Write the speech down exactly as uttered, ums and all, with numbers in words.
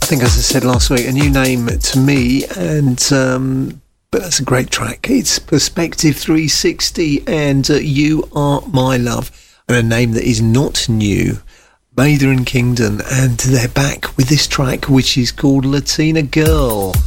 think, as I said last week, a new name to me, and um, but that's a great track. It's Perspective three sixty, and uh, You Are My Love, and a name that is not new, Mather and Kingdon, and they're back with this track, which is called Latina Girl.